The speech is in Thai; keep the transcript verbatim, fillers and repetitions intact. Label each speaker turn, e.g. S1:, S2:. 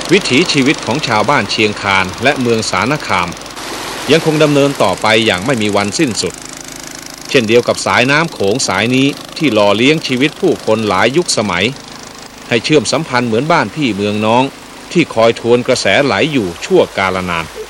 S1: วิถีชีวิตของชาวบ้านเชียงคานและเมืองสารคามยังคงดำเนินต่อไปอย่างไม่มีวันสิ้นสุดเช่นเดียวกับสายน้ำโขงสายนี้ที่หล่อเลี้ยงชีวิตผู้คนหลายยุคสมัยให้เชื่อมสัมพันธ์เหมือนบ้านพี่เมืองน้องที่คอยทวนกระแสไหลอยู่ชั่วกาลนาน